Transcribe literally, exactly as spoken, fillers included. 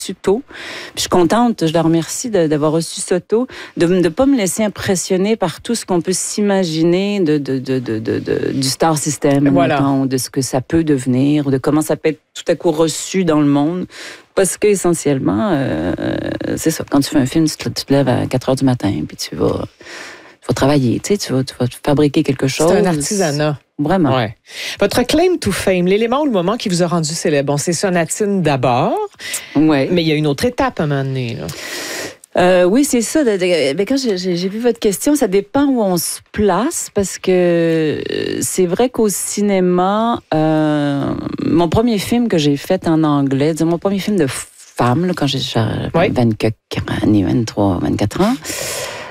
tôt. Puis je suis contente, je la remercie de, d'avoir reçu ça tôt, de ne pas me laisser impressionner par tout ce qu'on peut s'imaginer de, de, de, de, de, de, du star system, voilà. mettons, de ce que ça peut devenir, de comment ça peut être tout à coup reçu dans le monde. Parce qu'essentiellement, euh, c'est ça, quand tu fais un film, tu te, tu te lèves à quatre heures du matin, puis tu vas, tu vas travailler, tu sais, tu vas, tu vas fabriquer quelque chose. C'est un artisanat. Vraiment. Ouais. Votre claim to fame, l'élément ou le moment qui vous a rendu célèbre, bon, c'est Sonatine d'abord, ouais. mais il y a une autre étape à un moment donné. Là. Euh, oui, c'est ça. Mais quand j'ai, j'ai vu votre question, ça dépend où on se place, parce que c'est vrai qu'au cinéma, euh, mon premier film que j'ai fait en anglais, mon premier film de femme, là, quand j'ai oui. vingt-quatre années, vingt-trois, vingt-quatre ans,